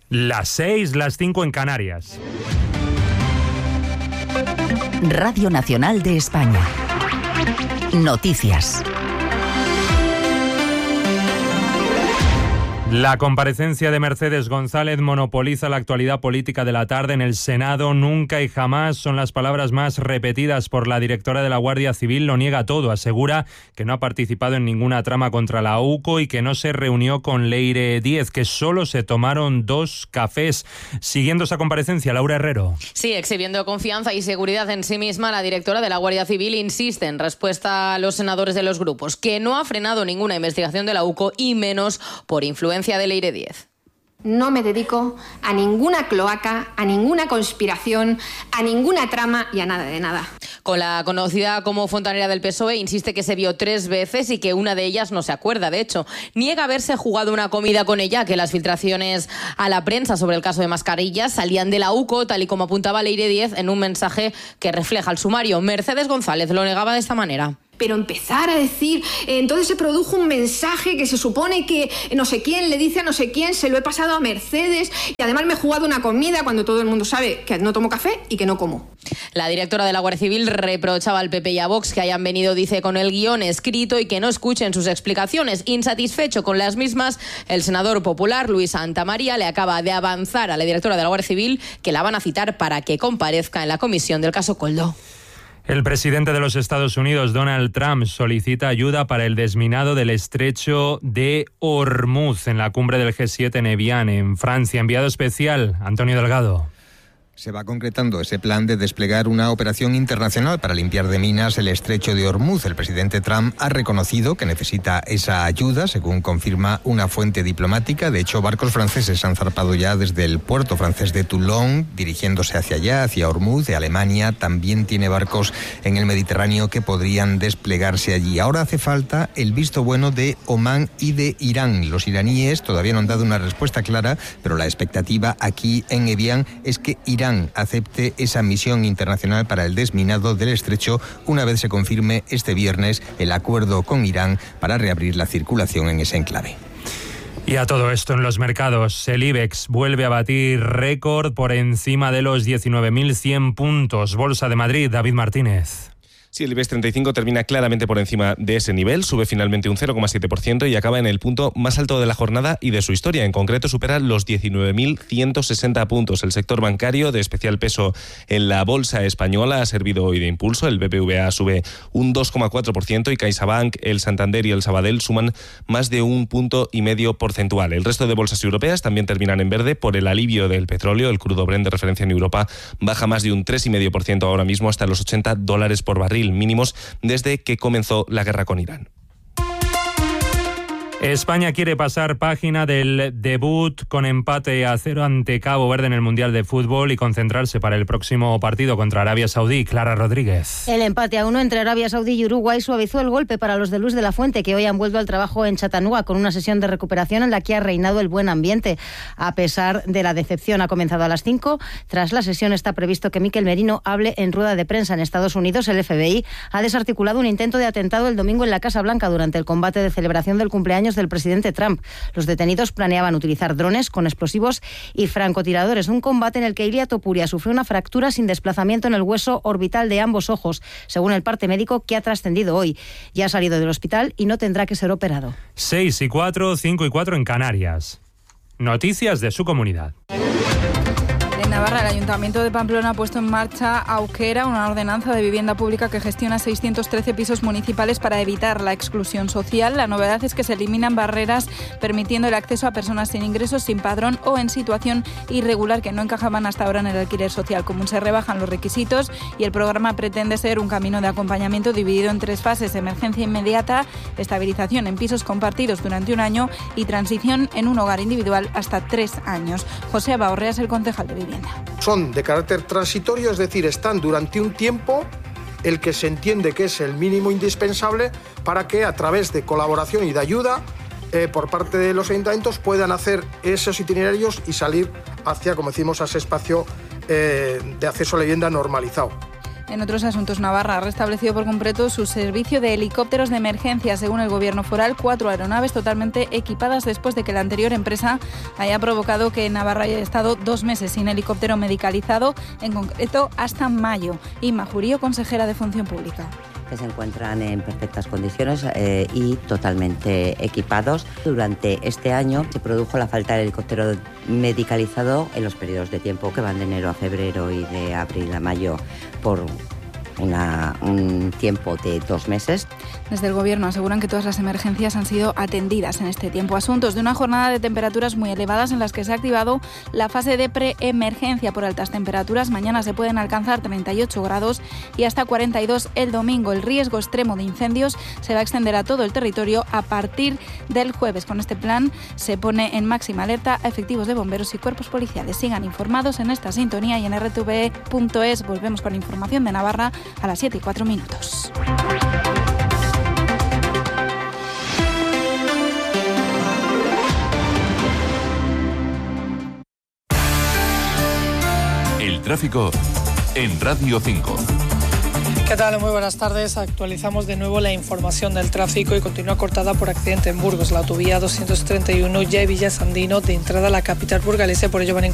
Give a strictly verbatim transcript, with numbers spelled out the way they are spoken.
Las seis, las cinco en Canarias. Radio Nacional de España. Noticias. La comparecencia de Mercedes González monopoliza la actualidad política de la tarde en el Senado. Nunca y jamás son las palabras más repetidas por la directora de la Guardia Civil. Lo niega todo. Asegura que no ha participado en ninguna trama contra la U C O y que no se reunió con Leire Díez, que solo se tomaron dos cafés. Siguiendo esa comparecencia, Laura Herrero. Sí, exhibiendo confianza y seguridad en sí misma, la directora de la Guardia Civil insiste en respuesta a los senadores de los grupos que no ha frenado ninguna investigación de la U C O y menos por influencia de Leire Díez. No me dedico a ninguna cloaca, a ninguna conspiración, a ninguna trama y a nada de nada. Con la conocida como fontanera del P S O E, insiste que se vio tres veces y que una de ellas no se acuerda. De hecho, niega haberse jugado una comida con ella, que las filtraciones a la prensa sobre el caso de mascarillas salían de la U C O, tal y como apuntaba Leire Díez en un mensaje que refleja el sumario. Mercedes González lo negaba de esta manera. Pero empezar a decir, eh, entonces se produjo un mensaje que se supone que no sé quién le dice a no sé quién, se lo he pasado a Mercedes y además me he jugado una comida cuando todo el mundo sabe que no tomo café y que no como. La directora de la Guardia Civil reprochaba al P P y a Vox que hayan venido, dice, con el guión escrito y que no escuchen sus explicaciones. Insatisfecho con las mismas, el senador popular Luis Santamaría le acaba de avanzar a la directora de la Guardia Civil que la van a citar para que comparezca en la comisión del caso Koldo. El presidente de los Estados Unidos, Donald Trump, solicita ayuda para el desminado del estrecho de Hormuz en la cumbre del G siete en Evian, en Francia. Enviado especial, Antonio Delgado. Se va concretando ese plan de desplegar una operación internacional para limpiar de minas el estrecho de Hormuz. El presidente Trump ha reconocido que necesita esa ayuda, según confirma una fuente diplomática. De hecho, barcos franceses han zarpado ya desde el puerto francés de Toulon, dirigiéndose hacia allá, hacia Hormuz. De Alemania también tiene barcos en el Mediterráneo que podrían desplegarse allí. Ahora hace falta el visto bueno de Omán y de Irán. Los iraníes todavía no han dado una respuesta clara, pero la expectativa aquí en Evian es que Irán acepte esa misión internacional para el desminado del estrecho una vez se confirme este viernes el acuerdo con Irán para reabrir la circulación en ese enclave. Y a todo esto en los mercados, el IBEX vuelve a batir récord por encima de los diecinueve mil cien puntos. Bolsa de Madrid, David Martínez. Sí, el IBEX treinta y cinco termina claramente por encima de ese nivel, sube finalmente un cero coma siete por ciento y acaba en el punto más alto de la jornada y de su historia. En concreto supera los diecinueve mil ciento sesenta puntos. El sector bancario, de especial peso en la bolsa española, ha servido hoy de impulso. El B B V A sube un dos coma cuatro por ciento y CaixaBank, el Santander y el Sabadell suman más de un punto y medio porcentual. El resto de bolsas europeas también terminan en verde por el alivio del petróleo. El crudo Brent de referencia en Europa baja más de un tres coma cinco por ciento ahora mismo hasta los ochenta dólares por barril, mínimos desde que comenzó la guerra con Irán. España quiere pasar página del debut con empate a cero ante Cabo Verde en el Mundial de Fútbol y concentrarse para el próximo partido contra Arabia Saudí. Clara Rodríguez. El empate a uno entre Arabia Saudí y Uruguay suavizó el golpe para los de Luis de la Fuente, que hoy han vuelto al trabajo en Chattanooga con una sesión de recuperación en la que ha reinado el buen ambiente. A pesar de la decepción, ha comenzado a las cinco. Tras la sesión está previsto que Miquel Merino hable en rueda de prensa en Estados Unidos. El F B I ha desarticulado un intento de atentado el domingo en la Casa Blanca durante el combate de celebración del cumpleaños del presidente Trump. Los detenidos planeaban utilizar drones con explosivos y francotiradores. Un combate en el que Ilia Topuria sufrió una fractura sin desplazamiento en el hueso orbital de ambos ojos, según el parte médico que ha trascendido hoy. Ya ha salido del hospital y no tendrá que ser operado. seis y cuatro, cinco y cuatro en Canarias. Noticias de su comunidad. En Navarra, el Ayuntamiento de Pamplona ha puesto en marcha Auquera, una ordenanza de vivienda pública que gestiona seiscientos trece pisos municipales para evitar la exclusión social. La novedad es que se eliminan barreras permitiendo el acceso a personas sin ingresos, sin padrón o en situación irregular que no encajaban hasta ahora en el alquiler social común. Se rebajan los requisitos y el programa pretende ser un camino de acompañamiento dividido en tres fases: emergencia inmediata, estabilización en pisos compartidos durante un año y transición en un hogar individual hasta tres años. José Abaorrea es el concejal de vivienda. Son de carácter transitorio, es decir, están durante un tiempo el que se entiende que es el mínimo indispensable para que a través de colaboración y de ayuda eh, por parte de los ayuntamientos puedan hacer esos itinerarios y salir hacia, como decimos, a ese espacio eh, de acceso a la vivienda normalizado. En otros asuntos, Navarra ha restablecido por completo su servicio de helicópteros de emergencia. Según el gobierno foral, cuatro aeronaves totalmente equipadas después de que la anterior empresa haya provocado que Navarra haya estado dos meses sin helicóptero medicalizado, en concreto hasta mayo. Inma Jurío, consejera de Función Pública. Que se encuentran en perfectas condiciones eh, y totalmente equipados. Durante este año se produjo la falta de helicóptero medicalizado en los periodos de tiempo que van de enero a febrero y de abril a mayo por Una, un tiempo de dos meses. Desde el Gobierno aseguran que todas las emergencias han sido atendidas en este tiempo. Asuntos de una jornada de temperaturas muy elevadas en las que se ha activado la fase de preemergencia por altas temperaturas. Mañana se pueden alcanzar treinta y ocho grados y hasta cuarenta y dos el domingo. El riesgo extremo de incendios se va a extender a todo el territorio a partir del jueves. Con este plan se pone en máxima alerta a efectivos de bomberos y cuerpos policiales. Sigan informados en esta sintonía y en R T V E punto es. Volvemos con información de Navarra a las siete y cuatro minutos. El tráfico en Radio cinco. ¿Qué tal? Muy buenas tardes. Actualizamos de nuevo la información del tráfico y continúa cortada por accidente en Burgos. La autovía doscientos treinta y uno ya Villasandino de entrada a la capital burgalesa, por ello van a